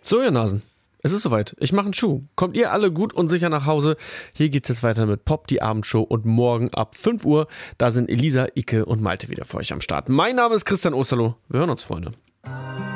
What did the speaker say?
So, ihr Nasen, es ist soweit. Ich mache einen Schuh. Kommt ihr alle gut und sicher nach Hause? Hier geht's jetzt weiter mit Pop, die Abendshow. Und morgen ab 5 Uhr, da sind Elisa, Ike und Malte wieder für euch am Start. Mein Name ist Christian Osterloh. Wir hören uns, Freunde.